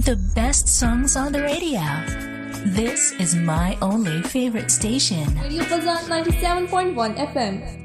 The best songs on the radio. This is my only favorite station. Radio Fazan 97.1 FM.